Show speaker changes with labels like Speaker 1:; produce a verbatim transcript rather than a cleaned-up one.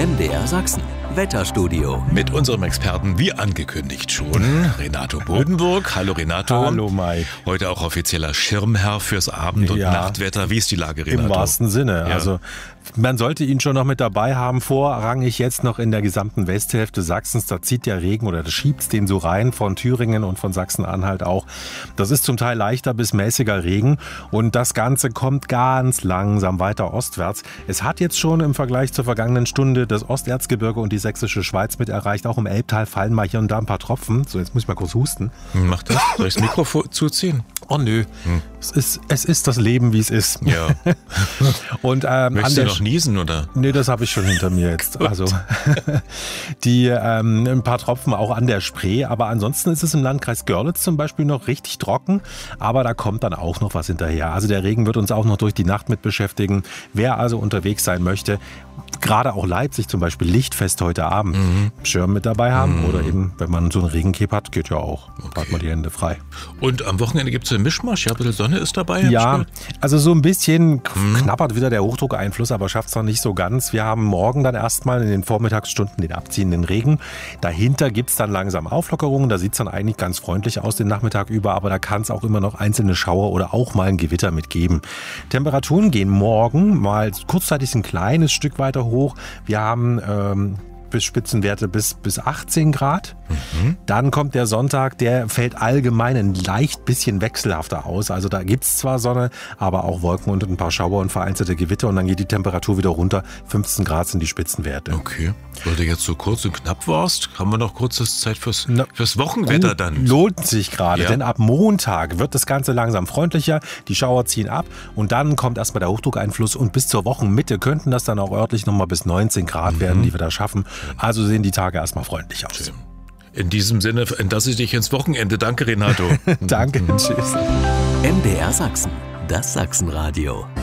Speaker 1: M D R Sachsen. Wetterstudio.
Speaker 2: Mit unserem Experten, wie angekündigt schon, Renato Bodenburg. Hallo Renato.
Speaker 3: Hallo Mike.
Speaker 2: Heute auch offizieller Schirmherr fürs Abend- und
Speaker 3: Ja.
Speaker 2: Nachtwetter. Wie ist die Lage, Renato?
Speaker 3: Im wahrsten Sinne.
Speaker 2: Ja.
Speaker 3: Also man sollte ihn schon noch mit dabei haben, vorrangig jetzt noch in der gesamten Westhälfte Sachsens. Da zieht der Regen oder das schiebt den so rein von Thüringen und von Sachsen-Anhalt auch. Das ist zum Teil leichter bis mäßiger Regen und das Ganze kommt ganz langsam weiter ostwärts. Es hat jetzt schon im Vergleich zur vergangenen Stunde das Osterzgebirge und die sächsische Schweiz mit erreicht. Auch im Elbtal fallen mal hier und da ein paar Tropfen. So, jetzt muss ich mal kurz husten.
Speaker 2: Mach das. Soll ich das Mikro zuziehen?
Speaker 3: Oh nö, hm. es, ist, es ist das Leben, wie es ist.
Speaker 2: Ja.
Speaker 3: Und, ähm,
Speaker 2: Möchtest
Speaker 3: an
Speaker 2: du
Speaker 3: der
Speaker 2: noch niesen, oder?
Speaker 3: Nee, das habe ich schon hinter mir jetzt. Also die ähm, ein paar Tropfen auch an der Spree, aber ansonsten ist es im Landkreis Görlitz zum Beispiel noch richtig trocken, aber da kommt dann auch noch was hinterher. Also der Regen wird uns auch noch durch die Nacht mit beschäftigen. Wer also unterwegs sein möchte, gerade auch Leipzig zum Beispiel, Lichtfest heute Abend, mhm. Schirm mit dabei haben mhm. oder eben, wenn man so einen Regencape hat, geht ja auch. Okay. Hat man die Hände frei.
Speaker 2: Und am Wochenende gibt es einen Mischmasch, ja, ein bisschen Sonne ist dabei.
Speaker 3: Ja, also so ein bisschen knappert wieder der Hochdruckeinfluss, aber schafft es noch nicht so ganz. Wir haben morgen dann erstmal in den Vormittagsstunden den abziehenden Regen. Dahinter gibt es dann langsam Auflockerungen. Da sieht es dann eigentlich ganz freundlich aus den Nachmittag über, aber da kann es auch immer noch einzelne Schauer oder auch mal ein Gewitter mitgeben. Temperaturen gehen morgen mal kurzzeitig ein kleines Stück weiter hoch. Wir haben ähm, bis Spitzenwerte bis, bis achtzehn Grad. Mhm. Dann kommt der Sonntag, der fällt allgemein ein leicht bisschen wechselhafter aus. Also da gibt es zwar Sonne, aber auch Wolken und ein paar Schauer und vereinzelte Gewitter und dann geht die Temperatur wieder runter. fünfzehn Grad sind die Spitzenwerte.
Speaker 2: Okay. Weil du jetzt so kurz und knapp warst, haben wir noch kurzes Zeit fürs,
Speaker 3: Na,
Speaker 2: fürs Wochenwetter dann.
Speaker 3: Lohnt sich gerade,
Speaker 2: ja.
Speaker 3: Denn ab Montag wird das Ganze langsam freundlicher, die Schauer ziehen ab und dann kommt erstmal der Hochdruckeinfluss und bis zur Wochenmitte könnten das dann auch örtlich nochmal bis neunzehn Grad mhm. werden, die wir da schaffen. Also sehen die Tage erstmal freundlich aus.
Speaker 2: Schön. In diesem Sinne entlasse ich dich ins Wochenende. Danke, Renato.
Speaker 3: Danke, tschüss.
Speaker 1: M D R Sachsen, das Sachsenradio.